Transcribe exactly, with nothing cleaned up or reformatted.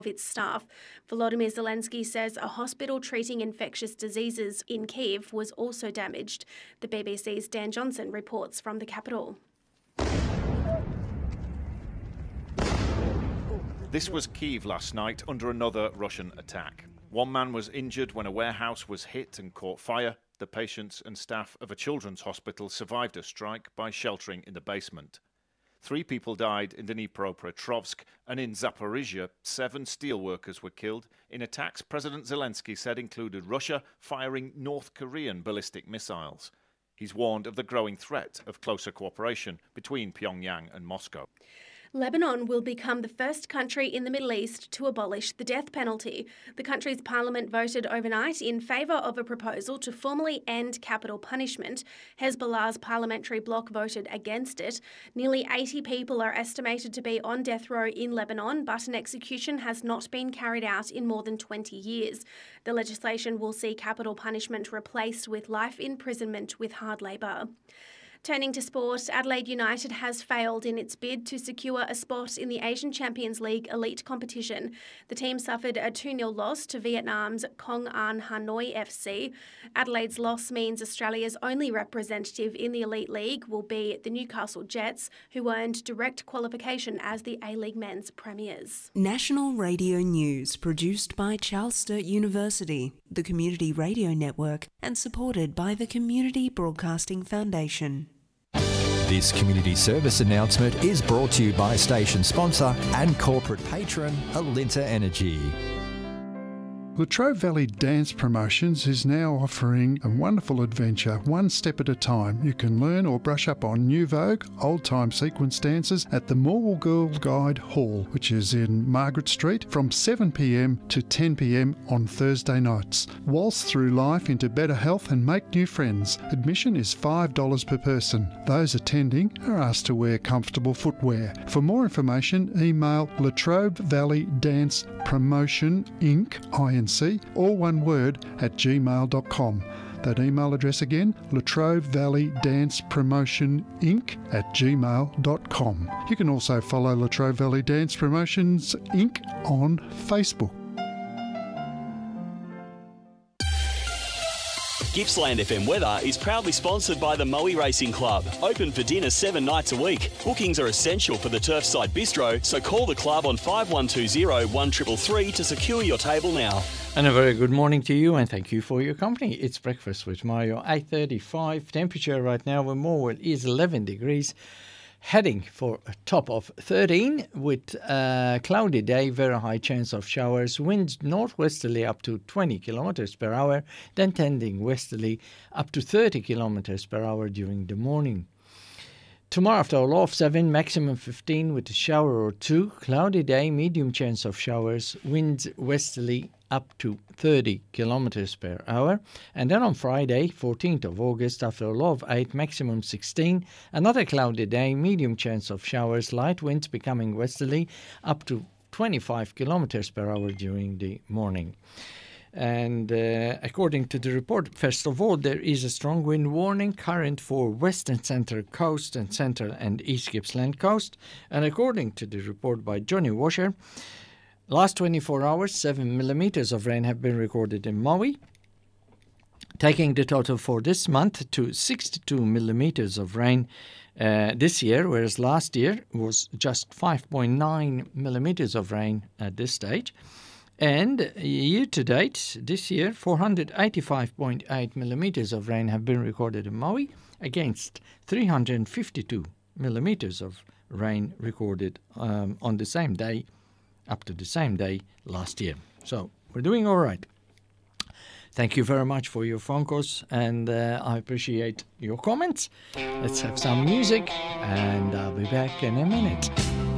its staff. Volodymyr Zelensky says a hospital treating infectious diseases in Kyiv was also damaged. The B B C's Dan Johnson reports from the capital. This was Kyiv last night under another Russian attack. One man was injured when a warehouse was hit and caught fire. The patients and staff of a children's hospital survived a strike by sheltering in the basement. Three people died in Dnipropetrovsk, and in Zaporizhia, seven steelworkers were killed in attacks President Zelensky said included Russia firing North Korean ballistic missiles. He's warned of the growing threat of closer cooperation between Pyongyang and Moscow. Lebanon will become the first country in the Middle East to abolish the death penalty. The country's parliament voted overnight in favour of a proposal to formally end capital punishment. Hezbollah's parliamentary bloc voted against it. Nearly eighty people are estimated to be on death row in Lebanon, but an execution has not been carried out in more than twenty years. The legislation will see capital punishment replaced with life imprisonment with hard labour. Turning to sport, Adelaide United has failed in its bid to secure a spot in the Asian Champions League elite competition. The team suffered a two nil loss to Vietnam's Công An Hanoi F C. Adelaide's loss means Australia's only representative in the elite league will be the Newcastle Jets, who earned direct qualification as the A-League men's premiers. National Radio News, produced by Charles Sturt University, the Community Radio Network, and supported by the Community Broadcasting Foundation. This community service announcement is brought to you by station sponsor and corporate patron Alinta Energy. Latrobe Valley Dance Promotions is now offering a wonderful adventure, one step at a time. You can learn or brush up on New Vogue, old-time sequence dances at the Morwell Girl Guide Hall, which is in Margaret Street, from seven p m to ten p m on Thursday nights. Waltz through life into better health and make new friends. Admission is five dollars per person. Those attending are asked to wear comfortable footwear. For more information, email Latrobe Valley Dance Promotion Incorporated, all one word, at gmail dot com. That email address again, Latrobe Valley Dance Promotion Incorporated at gmail dot com. You can also follow Latrobe Valley Dance Promotions Incorporated on Facebook. Gippsland F M weather is proudly sponsored by the Moe Racing Club. Open for dinner seven nights a week. Bookings are essential for the Turfside Bistro, so call the club on five one two zero, one three three three to secure your table now. And a very good morning to you, and thank you for your company. It's Breakfast with Mario, eight thirty-five. Temperature right now in Morwell is eleven degrees. Heading for a top of thirteen with a cloudy day, very high chance of showers, winds northwesterly up to twenty kilometers per hour, then tending westerly up to thirty kilometers per hour during the morning. Tomorrow after a low of seven, maximum fifteen with a shower or two, cloudy day, medium chance of showers, winds westerly up to thirty kilometers per hour. And then on Friday, fourteenth of August, after a low of eight, maximum sixteen, another cloudy day, medium chance of showers, light winds becoming westerly up to twenty-five kilometers per hour during the morning. And uh, according to the report, first of all, there is a strong wind warning current for western central coast and central and east Gippsland coast. And according to the report by Johnny Washer, last twenty-four hours, seven millimeters of rain have been recorded in Maui, taking the total for this month to sixty-two millimeters of rain uh, this year, whereas last year was just five point nine millimeters of rain at this stage. And year-to-date, this year, four hundred eighty-five point eight millimeters of rain have been recorded in Maui against three hundred fifty-two millimeters of rain recorded um, on the same day, up to the same day last year. So we're doing all right. Thank you very much for your phone calls, and uh, I appreciate your comments. Let's have some music, and I'll be back in a minute.